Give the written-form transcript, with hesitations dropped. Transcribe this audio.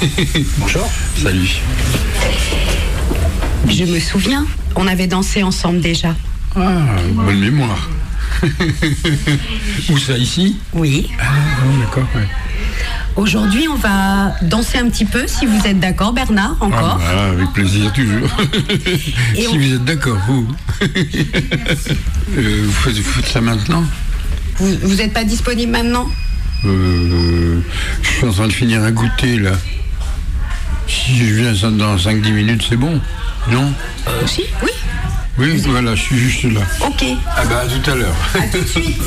Bonjour. Salut. Je me souviens, on avait dansé ensemble déjà. Ah, bonne mémoire. Où ça, ici? Oui. Ah, d'accord, ouais. Aujourd'hui, on va danser un petit peu, si vous êtes d'accord, Bernard, encore. Ah, bah, avec plaisir, toujours. Et si vous êtes d'accord, vous. Vous faites ça maintenant? Vous n'êtes pas disponible maintenant? Je suis en train de finir un goûter, là. Si je viens dans 5-10 minutes, c'est bon, non? Si, oui. Oui, voilà, je suis juste là. Ok. Ah bah, à tout à l'heure. À tout de suite.